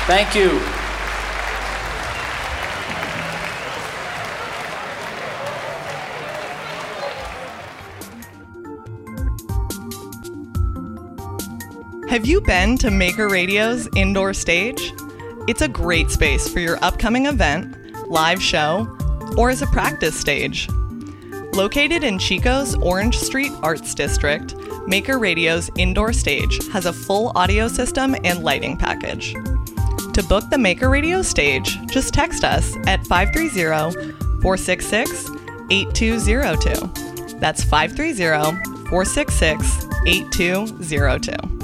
Thank you. Have you been to Maker Radio's indoor stage? It's a great space for your upcoming event, live show, or as a practice stage. Located in Chico's Orange Street Arts District, Maker Radio's indoor stage has a full audio system and lighting package. To book the Maker Radio stage, just text us at 530-466-8202. That's 530-466-8202.